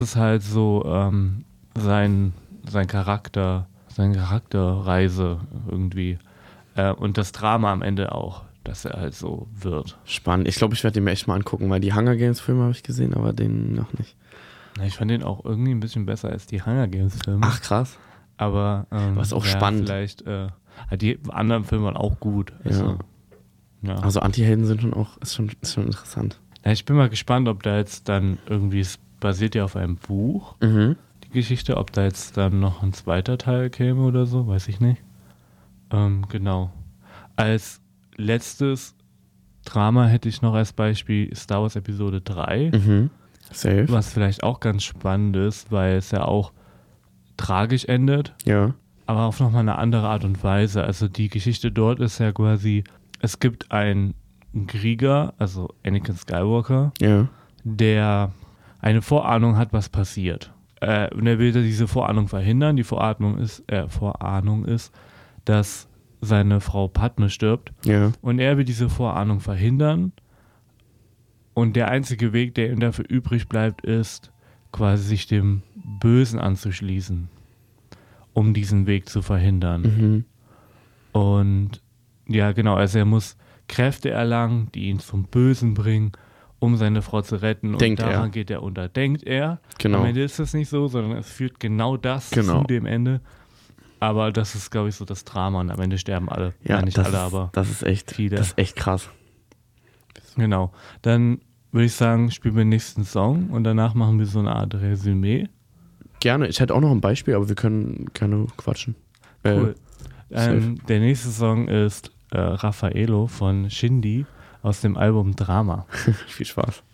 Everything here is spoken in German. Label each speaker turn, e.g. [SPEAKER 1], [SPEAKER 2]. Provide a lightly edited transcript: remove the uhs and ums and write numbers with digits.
[SPEAKER 1] ist halt so sein Charakterreise irgendwie. Und das Drama am Ende auch, dass er halt so wird.
[SPEAKER 2] Spannend. Ich glaube, ich werde den mir echt mal angucken, weil die Hunger Games Filme habe ich gesehen, aber den noch nicht.
[SPEAKER 1] Ich fand den auch irgendwie ein bisschen besser als die Hunger Games Filme.
[SPEAKER 2] Ach, krass.
[SPEAKER 1] Aber
[SPEAKER 2] ist auch spannend.
[SPEAKER 1] Vielleicht, die anderen Filme waren auch gut. Also, ja.
[SPEAKER 2] Also Anti-Helden sind ist schon interessant.
[SPEAKER 1] Ja, ich bin mal gespannt, ob da jetzt dann irgendwie, es basiert ja auf einem Buch, die Geschichte, ob da jetzt dann noch ein zweiter Teil käme oder so, weiß ich nicht. Genau. Als letztes Drama hätte ich noch als Beispiel Star Wars Episode 3.
[SPEAKER 2] Safe.
[SPEAKER 1] Was vielleicht auch ganz spannend ist, weil es ja auch tragisch endet.
[SPEAKER 2] Ja.
[SPEAKER 1] Aber auf nochmal eine andere Art und Weise. Also die Geschichte dort ist ja quasi, es gibt einen Krieger, also Anakin Skywalker, der eine Vorahnung hat, was passiert. Und er will diese Vorahnung verhindern. Die Vorahnung ist, dass seine Frau Padme stirbt.
[SPEAKER 2] Ja.
[SPEAKER 1] Und er will diese Vorahnung verhindern. Und der einzige Weg, der ihm dafür übrig bleibt, ist quasi sich dem Bösen anzuschließen, um diesen Weg zu verhindern. Und ja, genau, also er muss Kräfte erlangen, die ihn zum Bösen bringen, um seine Frau zu retten. Und daran geht er unter. Denkt er.
[SPEAKER 2] Genau.
[SPEAKER 1] Am Ende ist das nicht so, sondern es führt genau das zu dem Ende. Aber das ist, glaube ich, so das Drama. Und am Ende sterben alle.
[SPEAKER 2] Ja,
[SPEAKER 1] nicht alle, aber
[SPEAKER 2] das ist echt,
[SPEAKER 1] viele.
[SPEAKER 2] Das ist echt krass.
[SPEAKER 1] Genau. Dann würde ich sagen, spielen wir den nächsten Song und danach machen wir so eine Art Resümee.
[SPEAKER 2] Gerne. Ich hätte auch noch ein Beispiel, aber wir können gerne quatschen.
[SPEAKER 1] Cool. Der nächste Song ist Raffaello von Shindy aus dem Album Drama.
[SPEAKER 2] Viel Spaß.